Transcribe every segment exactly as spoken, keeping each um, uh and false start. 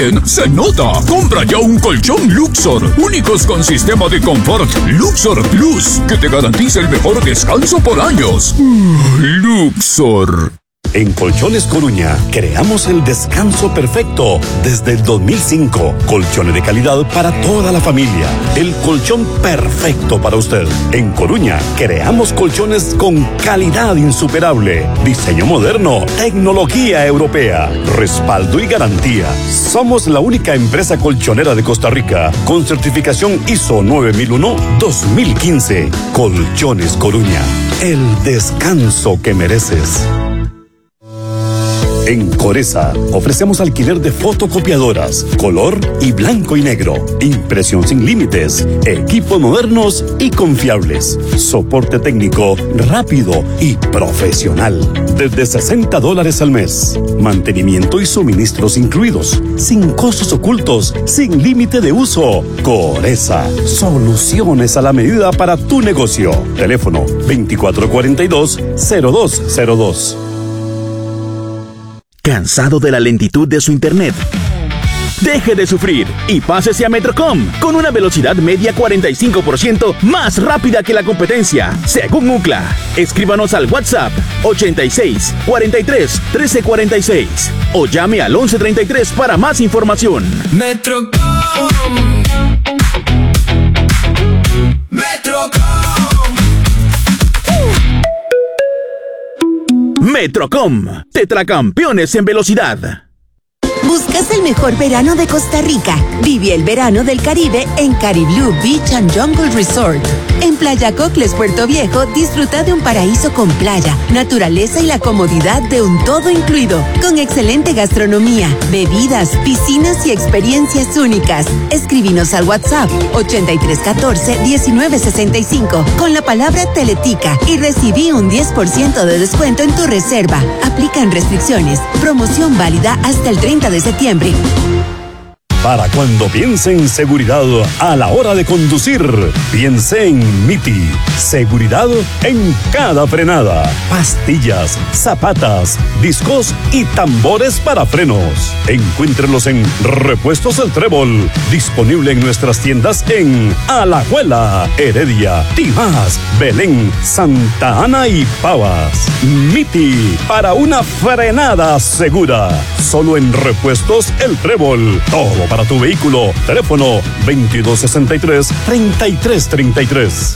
bien se nota. Compra ya un colchón Luxor, únicos con sistema de confort Luxor Plus, que te garantiza el mejor descanso por años. Luxor. En Colchones Coruña creamos el descanso perfecto desde el dos mil cinco. Colchones de calidad para toda la familia. El colchón perfecto para usted. En Coruña creamos colchones con calidad insuperable, diseño moderno, tecnología europea, respaldo y garantía. Somos la única empresa colchonera de Costa Rica con certificación I S O nueve mil uno dos mil quince. Colchones Coruña. El descanso que mereces. En Coresa ofrecemos alquiler de fotocopiadoras, color y blanco y negro, impresión sin límites, equipos modernos y confiables, soporte técnico rápido y profesional, desde sesenta dólares al mes, mantenimiento y suministros incluidos, sin costos ocultos, sin límite de uso. Coresa, soluciones a la medida para tu negocio. Teléfono veinticuatro cuarenta y dos cero dos cero dos. ¿Cansado de la lentitud de su internet? Deje de sufrir y pásese a Metrocom con una velocidad media cuarenta y cinco por ciento más rápida que la competencia, según Ookla. Escríbanos al WhatsApp ochenta y seis, cuarenta y tres, trece cuarenta y seis o llame al once treinta y tres para más información. Metrocom. Metrocom. Metrocom, tetracampeones en velocidad. ¿Buscas el mejor verano de Costa Rica? Vive el verano del Caribe en Cariblú Beach and Jungle Resort. En Playa Cocles, Puerto Viejo, disfruta de un paraíso con playa, naturaleza y la comodidad de un todo incluido, con excelente gastronomía, bebidas, piscinas y experiencias únicas. Escríbenos al WhatsApp ochenta y tres catorce, diecinueve sesenta y cinco con la palabra Teletica y recibí un diez por ciento de descuento en tu reserva. Aplican restricciones. Promoción válida hasta el treinta de septiembre. Para cuando piense en seguridad a la hora de conducir, piense en Miti. Seguridad en cada frenada. Pastillas, zapatas, discos y tambores para frenos. Encuéntrelos en Repuestos El Trébol. Disponible en nuestras tiendas en Alajuela, Heredia, Tibás, Belén, Santa Ana y Pavas. Miti, para una frenada segura. Solo en Repuestos El Trébol. Todo para tu vehículo. Teléfono veintidós sesenta y tres, treinta y tres treinta y tres.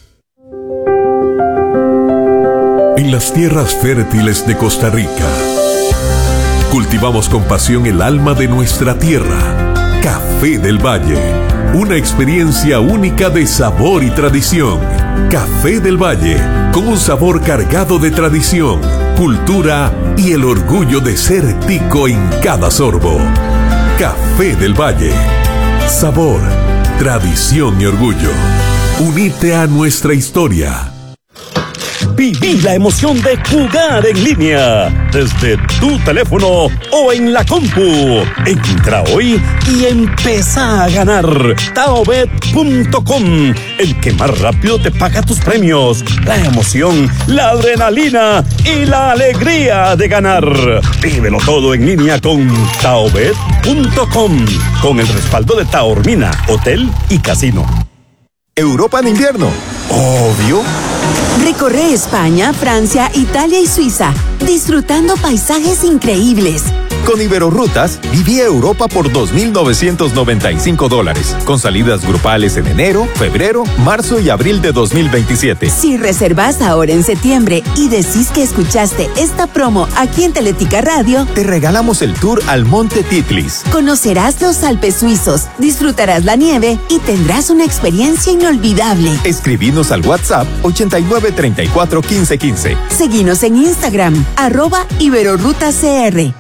En las tierras fértiles de Costa Rica, cultivamos con pasión el alma de nuestra tierra. Café del Valle, una experiencia única de sabor y tradición. Café del Valle, con un sabor cargado de tradición, cultura y el orgullo de ser tico en cada sorbo. Café del Valle. Sabor, tradición y orgullo. Unite a nuestra historia. Viví la emoción de jugar en línea desde tu teléfono o en la compu. Entra hoy y empezá a ganar. Taobet punto com, el que más rápido te paga tus premios. La emoción, la adrenalina y la alegría de ganar. Vívelo todo en línea con Taobet punto com, con el respaldo de Taormina, Hotel y Casino. Europa en invierno, obvio. Recorre España, Francia, Italia y Suiza, disfrutando paisajes increíbles. Con Iberorrutas, viví Europa por dos mil novecientos noventa y cinco dólares, con salidas grupales en enero, febrero, marzo y abril de dos mil veintisiete. Si reservas ahora en septiembre y decís que escuchaste esta promo aquí en Teletica Radio, te regalamos el tour al Monte Titlis. Conocerás los Alpes suizos, disfrutarás la nieve y tendrás una experiencia inolvidable. Escribinos al WhatsApp ochenta y nueve, treinta y cuatro, quince, quince. Seguinos en Instagram, arroba IberorrutaCR.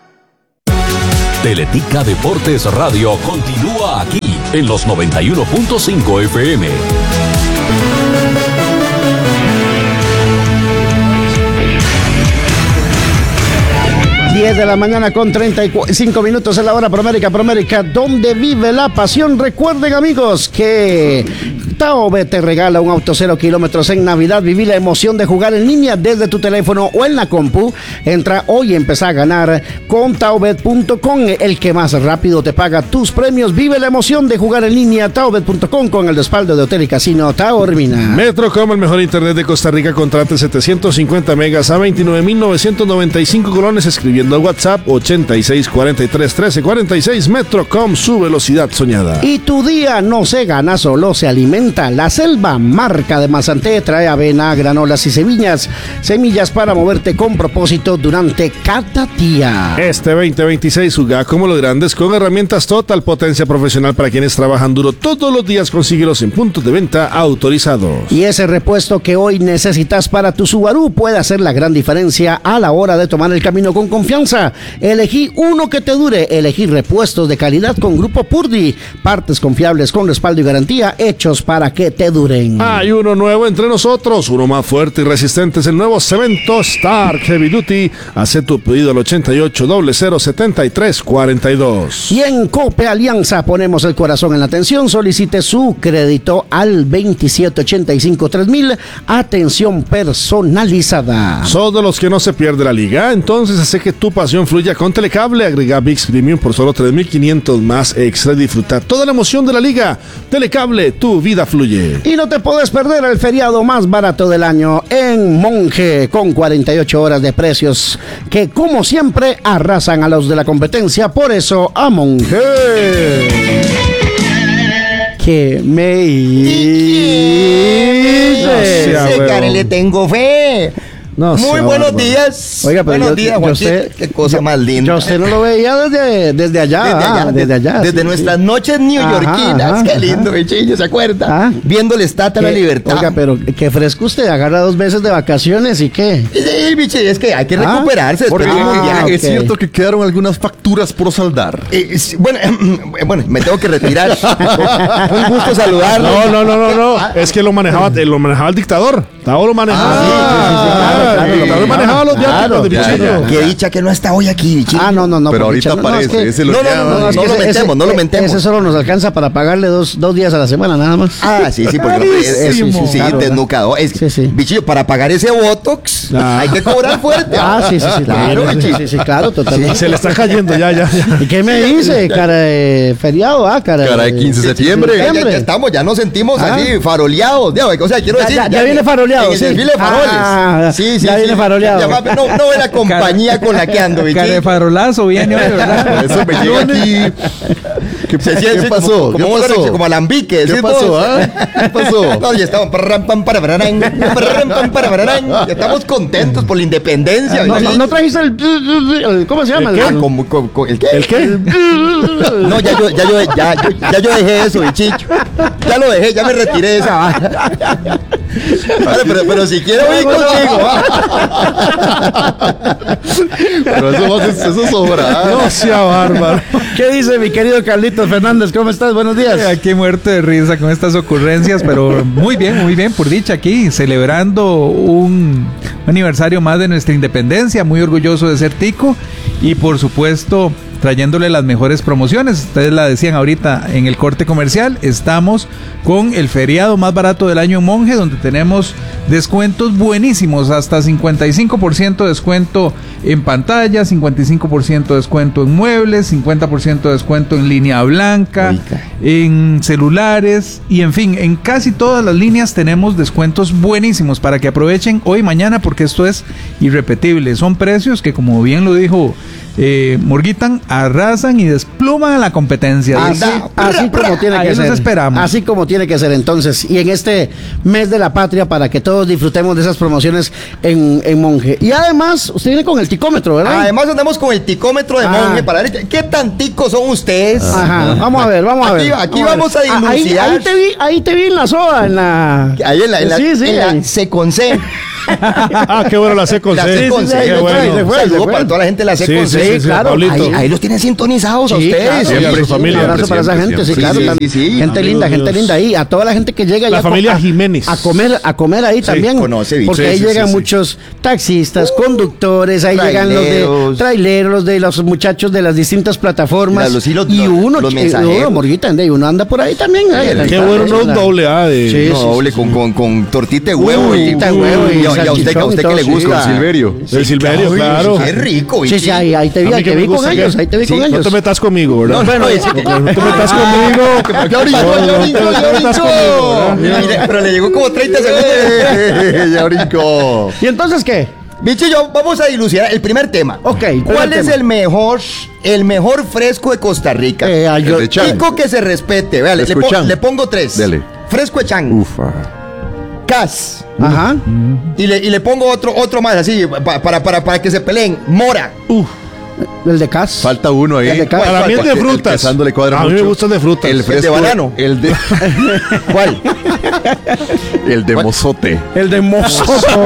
Teletica Deportes Radio continúa aquí en los noventa y uno punto cinco F M. diez de la mañana con treinta y cinco minutos en la hora Promérica, Promérica, donde vive la pasión. Recuerden, amigos, que Taobet te regala un auto cero kilómetros en Navidad. Viví la emoción de jugar en línea desde tu teléfono o en la compu. Entra hoy y empezá a ganar con Taobet punto com, el que más rápido te paga tus premios. Vive la emoción de jugar en línea. Taobet punto com con el respaldo de Hotel y Casino Taormina. Metrocom, el mejor internet de Costa Rica. Contrate setecientos cincuenta megas a veintinueve mil novecientos noventa y cinco colones escribiendo al WhatsApp ochenta y seis cuarenta y tres trece cuarenta y seis. Metrocom, su velocidad soñada. Y tu día no se gana, solo se alimenta. La Selva, marca de Mazanté, trae avena, granolas y semillas. Semillas para moverte con propósito durante cada día. Este veinte veintiséis juega como los grandes con herramientas Total, potencia profesional para quienes trabajan duro todos los días. Consíguelos en puntos de venta autorizados. Y ese repuesto que hoy necesitas para tu Subaru puede hacer la gran diferencia a la hora de tomar el camino con confianza. Elegí uno que te dure. Elegí repuestos de calidad con Grupo Purdy. Partes confiables con respaldo y garantía, hechos para que te duren. Hay uno nuevo entre nosotros, uno más fuerte y resistente. Es el nuevo Cemento Stark Heavy Duty. Hace tu pedido al ochenta y ocho cero cero setenta y tres cuarenta y dos. Y en Cope Alianza ponemos el corazón en la atención. Solicite su crédito al veintisiete ochenta y cinco tres mil. Atención personalizada. ¿Sos de los que no se pierde la liga? Entonces hace que tu pasión fluya con Telecable. Agrega ViX Premium por solo tres mil quinientos más extra y disfruta toda la emoción de la liga. Telecable, tu vida fluye. Y no te puedes perder el feriado más barato del año en Monje, con cuarenta y ocho horas de precios que, como siempre, arrasan a los de la competencia. Por eso, a Monje. Que me dice. Ese cara le tengo fe. No, Muy sea, buenos bárbaro. días. Oiga, pero buenos yo, días, yo Juanchito. sé, Qué cosa yo, más linda. Yo usted no lo veía desde, desde allá. Desde allá, ah, desde allá. Desde sí, nuestras sí. noches neoyorquinas. Ajá, ajá, Qué lindo, ajá. bichillo, ¿se acuerda? Ah. Viendo el Estatua de la ¿Qué? Libertad. Oiga, pero qué fresco usted, agarra dos veces de vacaciones y qué. Sí, bichillo, es que hay que Ah, recuperarse después porque- de un ah, viaje. ok. Es cierto que quedaron algunas facturas por saldar. Eh, sí, bueno, bueno, me tengo que retirar. Un gusto saludarlo. No, no, no, no, no. Es que lo manejaba, lo manejaba el dictador. Tao lo manejaba. Ah, sí, sí, sí, claro, claro, el dictador claro. manejaba los viáticos Claro, de ya, bichillo. ya. Qué dicha que no está hoy aquí, bichillo. Ah, no, no, no. Pero por ahorita dicha, no, aparece, es que- ese lo no, no, llama. no, no, es no que lo ese- mentemos, no lo ese- mentemos. Ese solo nos alcanza para pagarle dos, dos días a la semana, nada más. Ah, sí, sí, porque no, es, es- sí, sí, sí, Claro, desnucado. Es, Sí, sí. Bichillo, para pagar ese Botox Ah. hay que cobrar fuerte. Ah, sí, sí, sí, claro, sí, bichillo. sí, sí, claro, totalmente. Se le está cayendo ya, ya. ya. ¿Y qué me dice, cara de feriado? Ah, cara, Cara de quince de septiembre. Ya, ya- ya estamos, ya nos sentimos Ah. así, faroleados. Ya, o sea, quiero Ya- decir. ya- ya viene faroleado, En el sí. desfile de faroles. Ah, sí, sí. ya sí. viene faroleado. Ya va- no, no ve la compañía con la que ando, bichillo. Carefarolazo viene hoy, ¿verdad? Por eso me llega aquí. ¿Qué, Se qué siente pasó? Como, ¿Qué como, pasó? como alambique. ¿Qué ¿sí, pasó? vos? ah? ¿Qué pasó? No, ya estamos. parram, pam, para, pararán, parram, pam, para, pararán. Ya estamos contentos por la independencia. No, bichillo. no, no trajiste el, el- ¿cómo se llama? Ah, ¿cómo- cómo- cómo- ¿El qué? ¿El qué? No, ya yo, ya, yo, ya, yo, ya yo dejé eso, bichicho. Ya lo dejé, ya me retiré de esa vara. Vale, pero, pero si quiero ir contigo. Pero eso, va- eso sobra. No sea bárbaro. ¿Qué dice mi querido Carlitos Fernández? ¿Cómo estás? Buenos días. Aquí muerto de risa con estas ocurrencias, pero muy bien, muy bien, por dicha aquí, celebrando un aniversario más de nuestra independencia, muy orgulloso de ser tico y por supuesto trayéndole las mejores promociones. Ustedes la decían ahorita en el corte comercial, estamos con el feriado más barato del año en Monje, donde tenemos descuentos buenísimos, hasta cincuenta y cinco por ciento de descuento en pantalla, cincuenta y cinco por ciento de descuento en muebles, cincuenta por ciento de descuento en línea blanca, Oiga. en celulares y en fin, en casi todas las líneas tenemos descuentos buenísimos para que aprovechen hoy y mañana porque esto es irrepetible. Son precios que, como bien lo dijo eh, Morguitan, arrasan y despluman a la competencia. Así, Anda, así como tiene ahí que los ser. esperamos. Así como tiene que ser entonces. Y en este mes de la patria, para que todos disfrutemos de esas promociones en, en Monje. Y además, usted viene con el ticómetro, ¿verdad? Además andamos con el ticómetro de Ah. Monje para ver qué tan ticos son ustedes. Ajá, vamos a ver, vamos a Aquí- ver. aquí ver. vamos a Ah, ahí, dilucidar. ahí te vi, ahí te vi en la soda, en la. Ahí en la, en la, sí, sí, en la ahí. C con C. Ah, qué bueno la C con La C. C con C. Qué bueno. Un saludo para toda la gente de la C Sí, con sí, C, sí, sí, claro. Pablito. Ahí, ahí los tienen sintonizados a Sí, ustedes. claro, Siempre, sí, su familia. Un abrazo para esa Siempre, gente, sí, siempre. claro. Sí, tan- sí, sí. Gente Amigos linda, gente míos. linda ahí. A toda la gente que llega La ya a- familia a- Jiménez. A comer, a comer ahí también. conoce bien. Porque Sí, ahí sí, llegan sí, sí. muchos taxistas, conductores, ahí llegan los de Traileros. traileros, los de los muchachos de las distintas plataformas. Los- sí, los- y los- uno, los eh, mensajeros. uno, Morguita, ande, y uno anda por ahí también. ahí, en la- Qué bueno, no en la- doble A de. Sí, No, doble con, con, con tortita de huevo. Uy, y, tortita de huevo y y, a- y a usted, que a salchichón usted y que le todo, sí. gusta. Con Silverio. El Silverio, Uy, claro. Qué rico. Sí, sí, ahí, ahí te vi, A mí ahí que te me vi con gusta que- ellos, ahí te vi sí, con No ellos. te metas conmigo, ¿verdad? No, bueno, es que- No te metas conmigo. Ya brinco, ya No, no brinco, te- ya no te metas conmigo, brinco. ¿verdad? Mire, pero le llegó como treinta segundos. Ya brincó. ¿Y entonces qué? Bicho, yo vamos a dilucidar el primer tema. Ok, ¿Cuál primer es tema. el mejor, el mejor fresco de Costa Rica? Eh, ay, yo- El de Chan. Tico que se respete. Vea, le, le Fresco po- Chan. le pongo tres. Dele. Fresco de Chan. Ufa. Cas. Ajá. Y le, y le pongo otro, otro más así, pa- para, para, para que se peleen. Mora. El de Cas. Falta uno ahí. El de Cas. Para mí es de El que frutas. Sando le cuadra A mí me mucho. gustan de frutas. El fresco. de banano. El de, ¿Cuál? el de mozote. El de mozo.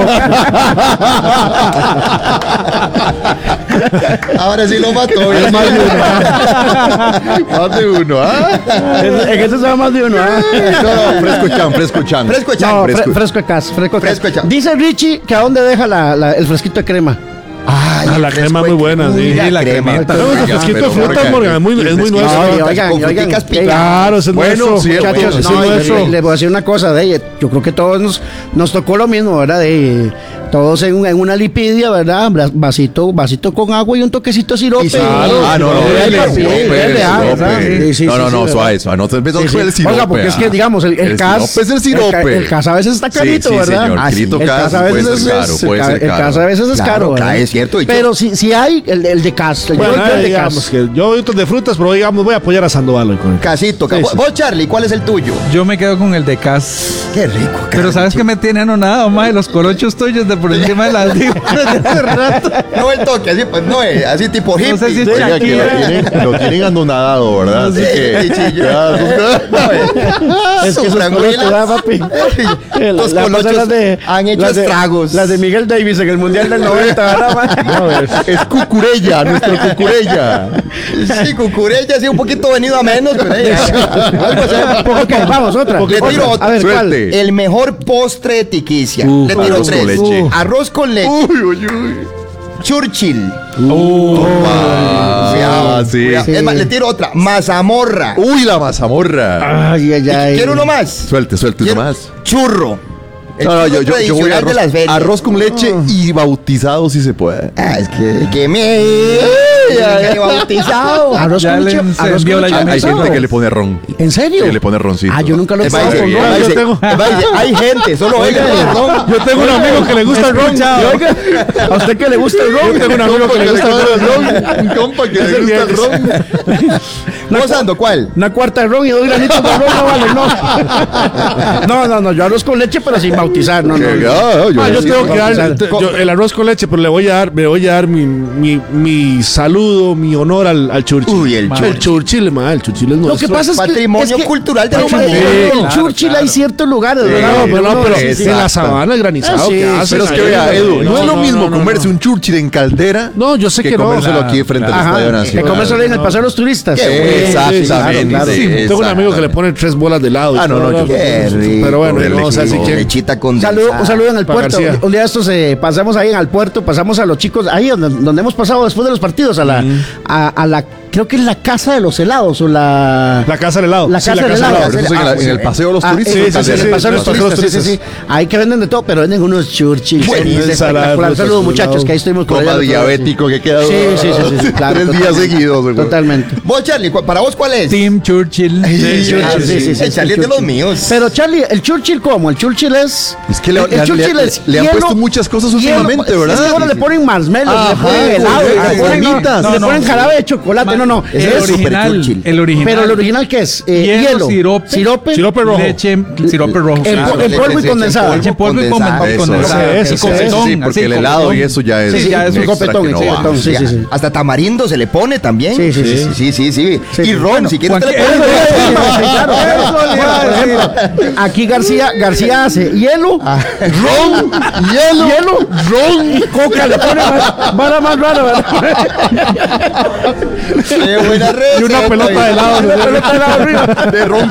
Ahora sí lo mató. Es más de uno. Más de uno, ¿ah? En eso se va más de uno, ¿ah? No, no, fresco chan, fresco chan. Fresco de Chan. No, fresco. fre- fresco de Cas. Fresco de Cas. Fresco de Cas. Dice Richie que a dónde deja la, la- el fresquito de crema. Ay, Ah, la fresco crema de- muy buena, sí. Uy, Sí, la crema. cremita. Luego el Oiga, fresquito de pero, frutas, Morgan, Morgan, es muy, es muy fresquito. nuestro. Oye, con oigan, oigan, fruticas que- picadas. Claro, ese es Bueno, nuestro. sí, Muchachos, bueno, no, sí, y- nuestro. y les voy a decir una cosa de ella. Yo creo que todos nos, nos tocó lo mismo, ¿verdad? De todos en, un- en una lipidia, ¿verdad? Bra- Vasito, vasito con agua y un toquecito de sirope. Y sí. Ah, no, no, Dele, el sí, sirope, dele, el ah, sirope. ¿verdad? Sí, sí, No, sí, no, sí, no, ¿verdad? suave, suave. No te empezó Sí, con el sí. sirope. Oiga, porque es que, ah. digamos, el, el, El cas. sirope es el El, sirope. ca- el cas a veces está Sí, carito, sí, ¿verdad? señor. Ah, sí. Kilito El cas cas a puede veces ser es- caro, el puede ca- ser el caro. cas a veces es Claro, caro, claro, ¿verdad? es cierto, y Pero si, si hay el, el de cas. El, Bueno, yo- yo el eh, de digamos cas. que yo voy de frutas, pero digamos, voy a apoyar a Sandoval hoy con él. Casito. Sí, sí. Vos, Charlie, ¿cuál es el tuyo? Yo me quedo con el de Cas. Qué rico. Pero ¿sabes qué me tiene anonadado, más de los colochos tuyos de por encima de las divinas de hace rato? No el toque, así pues no es, así tipo hippie. No sé si es Oiga, que lo Shakira. tienen, lo tienen anonadado, ¿verdad? Así que. Sí, sí, yo- ya, No, eh, Es que esos sufran, colochos, güey, ¿verdad, papi? Los La- colochos las de- han hecho las de- estragos. Las de Miguel Davis en el Mundial del noventa, ¿verdad, man? No, es, es cucurella, nuestro cucurella. Sí, Cucurella, sí, un poquito venido a menos, pero eh, algo así. Ok, vamos, otra. Le tiro Otra. otra. A ver, ¿cuál? Suerte. El mejor postre de Tiquicia. Uf, Le tiro arroz tres. con leche. Uf. Arroz con leche. Uy, uy, uy. Churchill. Ah, sí. Cuidado. Es más, le tiro otra. Mazamorra. Uy, la mazamorra. Ay, ay, ay. ¿Quiero uno más? Suelte, suelte uno Quiero- más. Churro. El No, no, churro yo, yo, yo voy a tradicional arroz, de las ferias. arroz con leche y bautizado si se puede. Ah, es que, que me que bautizado. Arroz Ya con le leche. Arroz encendió con la leche. llama. Hay ¿Amasado? gente que le pone ron. ¿En serio? Que le pone roncito. Ah, yo nunca lo he Es más, probado dice- con es más, ron. dice- tengo- es más, dice, hay gente, solo oiga el ron. Yo tengo un amigo que le gusta el ron. Y oiga, ¿a usted que le gusta el Yo ron? tengo un amigo que le gusta el ron. Un compa que le gusta el ron. ¿Vos, Ando, cuál? Una cuarta de ron y dos granitos de ron no vale, no. No, no, no, yo arroz con leche, pero sin bautizar, no, no. Que- ah, yo Ah, yo sí. tengo que dar bautizar. te- yo- el arroz con leche, pero le voy a dar, me voy a dar mi, mi, mi saludo, mi honor al, al Churchill. Uy, el el Churchill, ma, el Churchill es Lo nuestro. que pasa es que Patrimonio es que- cultural de la Patrimonio. humanidad. El Claro, Churchill hay ciertos lugares, ¿verdad? No, pero no, pero sí, sí. en la sabana el granizado Ah, sí, que sí, hacen Pero es que ahí, vea, Edu, no, no, es lo no, mismo no, no, comerse no. un Churchill en caldera No, yo sé que, que no. comérselo Claro, aquí frente al Ajá, Estadio que Nacional. comérselo en el paseo de los turistas. Qué bueno. Exactamente. Claro, claro. Sí, tengo un amigo que le pone tres bolas de helado. y Ah, no, todo, no, yo- Qué rico. Pero bueno, Qué no, o sea, si rico. quieren. Lechita con Un saludo, un saludo en el Para puerto. García. Un día de estos eh, pasamos ahí en el puerto, pasamos a los chicos, ahí donde, donde hemos pasado después de los partidos, a la, a, a la, creo que es la casa de los helados o la... La casa del helado. La Sí, casa del helado. Pero eso es en, la- en el paseo de los Ah, turistas. en el sí, sí, paseo- en sí, el paseo de los sí, sí, turistas, sí, sí, sí, sí. sí. Ahí que venden de todo, pero venden unos Churchills. Buenísimo. Es Ensalada de espectacular. frutas, Saludos, helado. muchachos, que ahí estuvimos con Coma ellos. diabético que queda Sí, sí, sí, sí, sí, claro, tres días totalmente. seguidos. güey. Totalmente. Vos, Charlie, ¿cu- ¿para vos cuál es? Team Churchill. Sí, Churchill, ah, sí, sí, sí, El sí, Charlie es de los Churchill. míos. Pero Charlie, ¿el Churchill cómo? El Churchill es... Es que le, el, le- el Churchill le- es le han hielo- puesto muchas cosas hielo- últimamente, es ¿verdad? que ahora le ponen marshmallows, le Ajá, ponen helado, correcto. le ponen, Gomitas. le No, no. ponen jarabe de chocolate. No, no, no. El Es original. Super El original. Pero el original, ¿qué es? Eh, hielo, hielo, sirope, sirope, Sirope rojo. leche, sirope rojo. En, claro. po- en polvo y leche, condensada. Leche en polvo y condensada. con- condensada. Ese, ese, Y ese, copetón, Sí, porque así, el helado copetón. y eso ya es. Sí, ya es un un extra copetón, que no sí, va. copetón, sí, sí, sí. Hasta tamarindo se le pone también. Sí, sí, sí. Sí, sí, sí. Sí, Y sí. ron, Bueno, si quieres te le Juan, pones. Sí, claro. Por ejemplo, aquí García, García hace hielo, ron, hielo, hielo, ron, coca, le pone más, vara más rara, ¿verdad? Qué buena receta. Y una pelota de helado. Una pelota de helado arriba. De ron